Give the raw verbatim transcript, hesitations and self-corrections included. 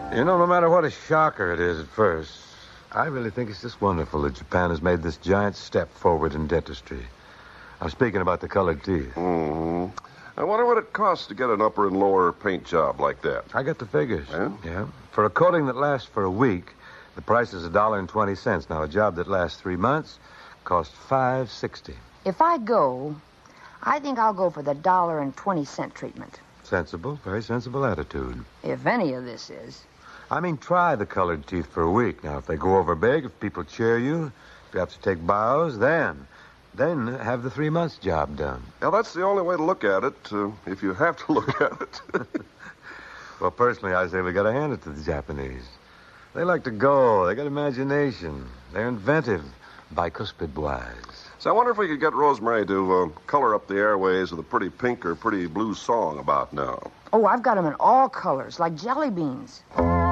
You know, no matter what a shocker it is at first, I really think it's just wonderful that Japan has made this giant step forward in dentistry. I'm speaking about the colored teeth. Mm-hmm. I wonder what it costs to get an upper and lower paint job like that. I got the figures. Yeah? Yeah. For a coating that lasts for a week, the price is a dollar and twenty cents. Now, a job that lasts three months costs five sixty. If I go, I think I'll go for the dollar and twenty cent treatment. Sensible, very sensible attitude. If any of this is. I mean, try the colored teeth for a week. Now, if they go over big, if people cheer you, if you have to take bows, then, then have the three months job done. Now, that's the only way to look at it, uh, if you have to look at it. Well, personally, I say we got to hand it to the Japanese. They like to go. They got imagination. They're inventive, bicuspid-wise. So I wonder if we could get Rosemary to uh, color up the airways with a pretty pink or pretty blue song about now. Oh, I've got them in all colors, like jelly beans.